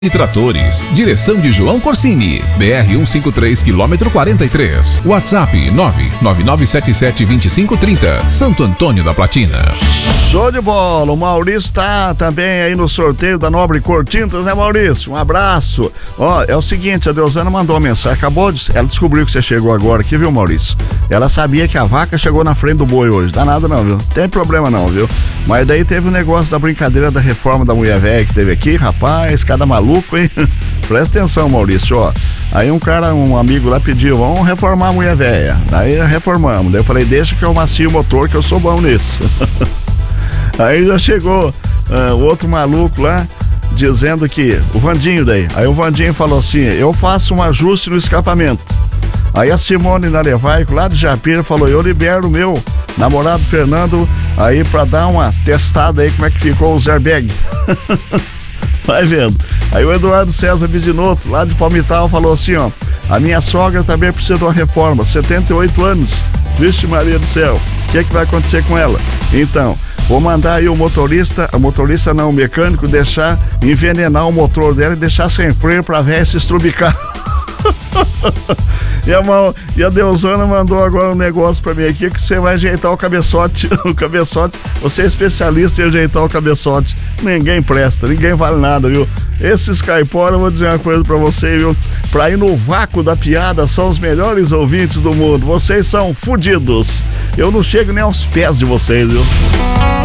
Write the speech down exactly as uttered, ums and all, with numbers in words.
E Tratores, direção de João Corsini, B R cento e cinquenta e três, quilômetro quarenta e três. WhatsApp nove nove nove sete sete dois cinco três zero, Santo Antônio da Platina. Show de bola, o Maurício tá também aí no sorteio da Nobre Cor Tintas, né, Maurício? Um abraço. Ó, é o seguinte, a Deusana mandou uma mensagem, acabou de, ela descobriu que você chegou agora aqui, viu, Maurício? Ela sabia que a vaca chegou na frente do boi hoje, dá nada não, viu? Tem problema não, viu? Mas daí teve o negócio da brincadeira da reforma da mulher velha que teve aqui, rapaz, cada maluco, hein? Presta atenção, Maurício, ó. Aí um cara, um amigo lá pediu, vamos reformar a mulher velha. Aí reformamos. Daí eu falei, deixa que eu macio o motor, que eu sou bom nisso. Aí já chegou uh, o outro maluco lá, dizendo que, o Vandinho daí. Aí o Vandinho falou assim, eu faço um ajuste no escapamento. Aí a Simone Nalevaico, lá de Japira, falou, eu libero o meu namorado Fernando aí pra dar uma testada aí como é que ficou os airbag. Vai vendo. Aí o Eduardo César Vidinotto, lá de Palmital, falou assim, ó, a minha sogra também precisa de uma reforma, setenta e oito anos, vixe Maria do céu, o que é que vai acontecer com ela? Então, vou mandar aí o motorista, o motorista não, o mecânico, deixar, envenenar o motor dela e deixar sem freio pra véia se estrubicar. E a, e a Deusana mandou agora um negócio pra mim aqui que você vai ajeitar o cabeçote. O cabeçote, você é especialista em ajeitar o cabeçote. Ninguém presta, ninguém vale nada, viu? Esses caipora, eu vou dizer uma coisa pra você, viu? Pra ir no vácuo da piada, são os melhores ouvintes do mundo. Vocês são fudidos. Eu não chego nem aos pés de vocês, viu?